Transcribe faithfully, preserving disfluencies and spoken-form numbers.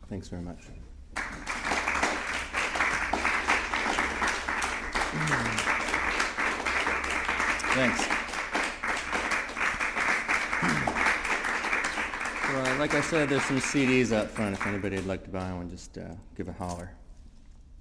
Thanks very much. Thanks. Well, like I said, there's some C Ds out front. If anybody would like to buy one, just uh, give a holler.